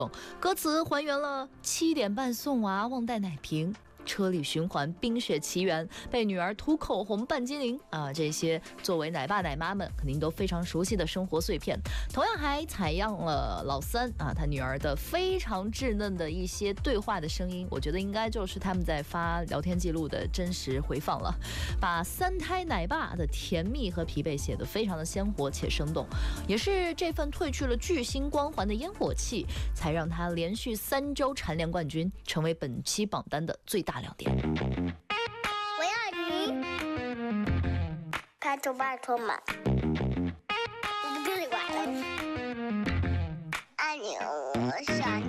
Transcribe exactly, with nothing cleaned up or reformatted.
歌词还原了七点半送娃忘带奶瓶，车里循环冰雪奇缘，被女儿涂口红拌精灵啊，这些作为奶爸奶妈们肯定都非常熟悉的生活碎片。同样还采样了老三啊他女儿的非常稚嫩的一些对话的声音，我觉得应该就是他们在发聊天记录的真实回放了，把三胎奶爸的甜蜜和疲惫写得非常的鲜活且生动，也是这份褪去了巨星光环的烟火气，才让他连续三周蝉联冠军，成为本期榜单的最大亮点。 我要你，拜托拜托嘛，我不跟你玩了。爱你，我想